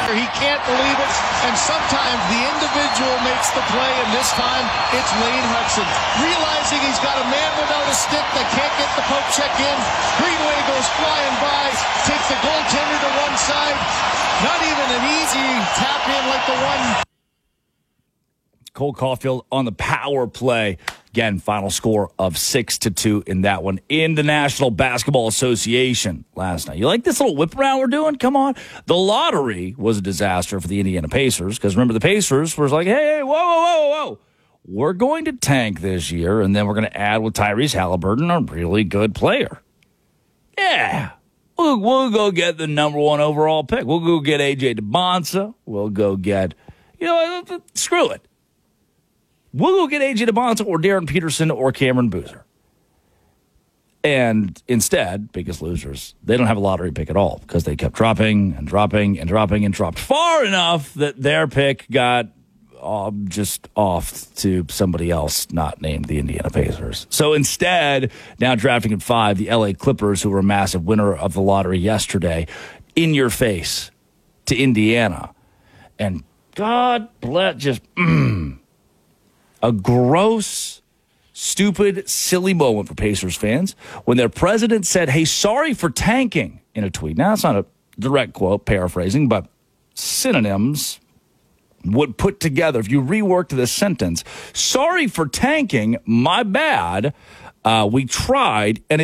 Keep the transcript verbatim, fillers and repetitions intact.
He can't believe it, and sometimes the individual makes the play, and this time it's Lane Hutson. Realizing he's got a man without a stick that can't get the poke check in, Greenway goes flying by, takes the goaltender to one side. Not even an easy tap in like the one. Cole Caulfield on the power play. Again, final score of six to two in that one in the National Basketball Association last night. You like this little whip around we're doing? Come on. The lottery was a disaster for the Indiana Pacers because remember the Pacers was like, hey, hey, whoa, whoa, whoa, whoa. We're going to tank this year, and then we're going to add with Tyrese Halliburton a really good player. Yeah. We'll, we'll go get the number one overall pick. We'll go get A J DeBonsa. We'll go get, you know, screw it. We'll go get A J DeBonsa or Darren Peterson or Cameron Boozer. And instead, biggest losers, they don't have a lottery pick at all because they kept dropping and dropping and dropping and dropped far enough that their pick got uh, just off to somebody else not named the Indiana Pacers. So instead, now drafting at five, the L A Clippers, who were a massive winner of the lottery yesterday, in your face to Indiana. And God bless, just... Mm, a gross, stupid, silly moment for Pacers fans when their president said, hey, sorry for tanking in a tweet. Now, that's not a direct quote, paraphrasing, but synonyms would put together. If you reworked this sentence, sorry for tanking, my bad. Uh, we tried, and